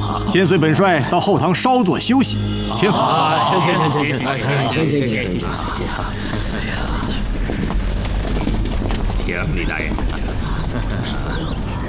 先随本帅到后堂稍作休息。请。 请李大人。